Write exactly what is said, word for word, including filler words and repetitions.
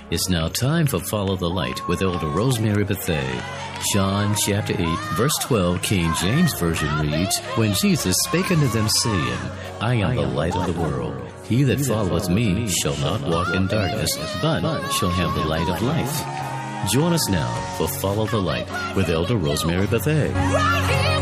It's now time for Follow the Light with Elder Rosemary Bethea. John chapter eight, verse twelve, King James Version reads, When Jesus spake unto them, saying, I am the light of the world. He that followeth me shall not walk in darkness, but shall have the light of life. Join us now for Follow the Light with Elder Rosemary Bethea.